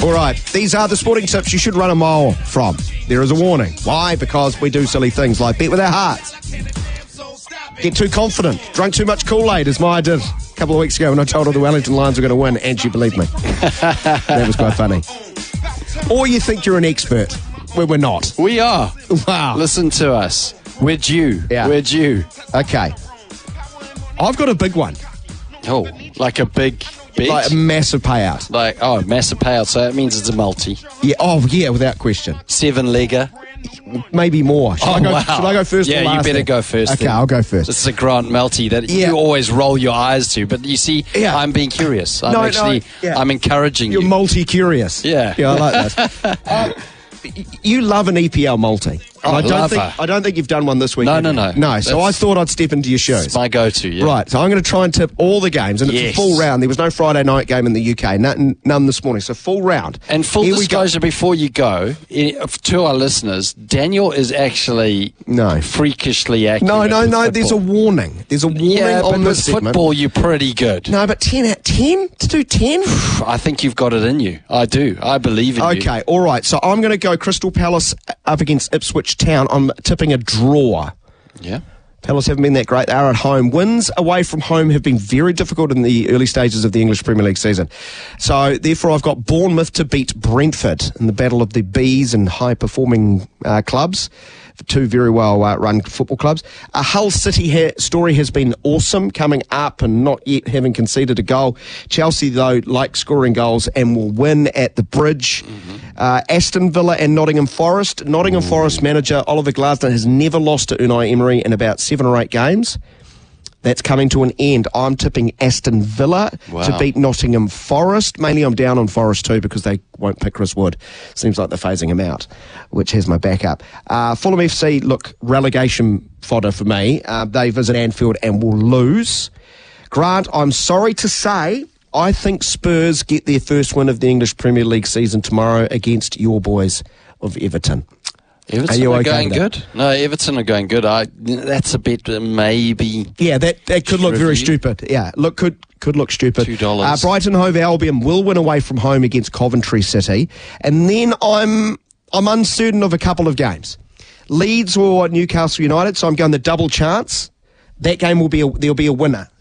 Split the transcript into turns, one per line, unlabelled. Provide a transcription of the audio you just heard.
All right, these are the sporting tips you should run a mile from. There is a warning. Why? Because we do silly things like bet with our hearts. Get too confident. Drunk too much Kool-Aid, as Maya did a couple of weeks ago when I told her the Wellington Lions were going to win, and she believed me. That was quite funny. Or you think you're an expert, when we're not.
We are.
Wow.
Listen to us. We're due.
Yeah.
We're due.
Okay. I've got a big one.
Oh, like a big bet?
Like a massive payout.
Massive payout. So that means it's a multi.
Yeah. Oh, yeah, without question.
7-legger.
Maybe more. Should I go first or
Yeah,
last
you better
then?
go first.
Okay,
then.
I'll go first.
This is a Grant multi that
Yeah.
you always roll your eyes to. But you see, I'm being curious. I'm encouraging you.
You're multi-curious.
Yeah.
Yeah, I like that. You love an EPL multi. I don't think you've done one this week.
No.
So I thought I'd step into your shoes.
It's my go-to, yeah.
Right, so I'm going to try and tip all the games, and it's a full round. There was no Friday night game in the UK, none this morning, so full round.
And full disclosure before you go, to our listeners, Daniel is actually freakishly accurate.
No, there's a warning. There's a warning on this segment.
Football, you're pretty good.
No, but 10 to do 10?
I think you've got it in you. I do. I believe in you.
Okay, all right, so I'm going to go Crystal Palace up against Ipswich Town. I'm tipping a draw.
Yeah.
Palace haven't been that great. They are at home. Wins away from home have been very difficult in the early stages of the English Premier League season. So, therefore, I've got Bournemouth to beat Brentford in the battle of the bees and high-performing clubs. Two very well-run football clubs. Hull City story has been awesome, coming up and not yet having conceded a goal. Chelsea, though, like scoring goals and will win at the Bridge. Aston Villa and Nottingham Forest. Nottingham Forest manager Oliver Glasner has never lost to Unai Emery in about 7 or 8 games. That's coming to an end. I'm tipping Aston Villa to beat Nottingham Forest. Mainly I'm down on Forest too because they won't pick Chris Wood. Seems like they're phasing him out, which has my back up. Fulham FC, look, relegation fodder for me. They visit Anfield and will lose. Grant, I'm sorry to say, I think Spurs get their first win of the English Premier League season tomorrow against your boys of Everton.
Everton are going good. No, Everton are going good. That's a bit maybe.
Yeah, that could look very stupid. Yeah, could look stupid.
$2.
Brighton Hove Albion will win away from home against Coventry City, and then I'm uncertain of a couple of games, Leeds or Newcastle United. So I'm going the double chance. That game there'll be a winner.